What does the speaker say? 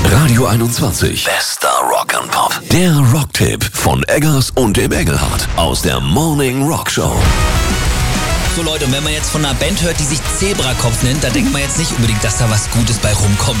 Radio 21. Bester Rock'n'Pop. Der Rocktipp von Eggers und dem Engelhardt aus der Morning Rock Show. So Leute, und wenn man jetzt von einer Band hört, die sich Zebrakopf nennt, da denkt man jetzt nicht unbedingt, dass da was Gutes bei rumkommt.